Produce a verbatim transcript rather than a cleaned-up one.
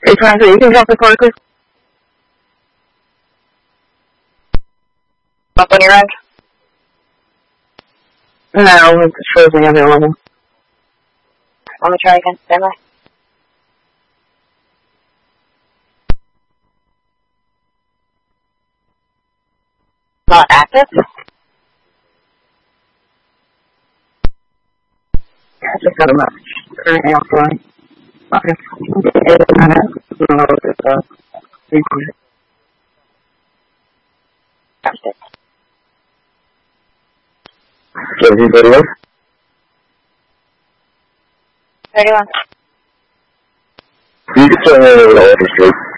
eight twenty-three, you can drop the car, quick. Up on your end? No, it shows me available. Let me try again. Stand by. Not active? Yeah, I just got a message. Currently offline. Okay. Eight minutes. No, it's uh, three hundred. That's it. Is anybody else? thirty-one. You can send me an order, please.